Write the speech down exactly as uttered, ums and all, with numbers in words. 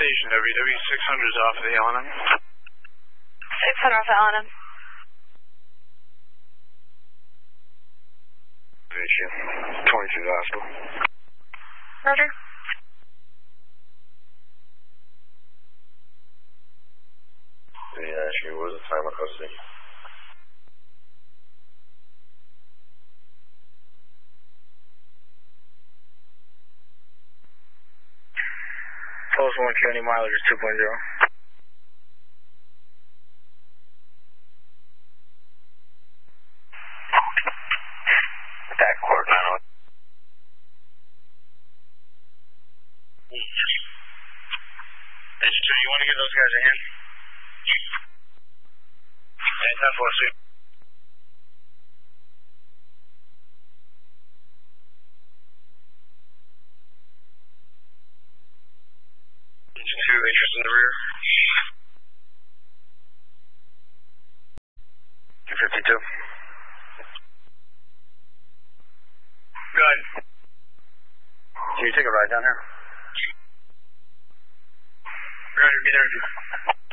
Station W W six hundred is off of the L N M. six hundred off the L N M. Station twenty-two is hospital. Roger. Yeah, she was a time of custody. Post one County mileage is two point zero. Back court nine one. H two, you want to give those guys a hand? ten four, six. Two inches in the rear. two fifty-two. Good. Can you take a ride down here? Roger, be there.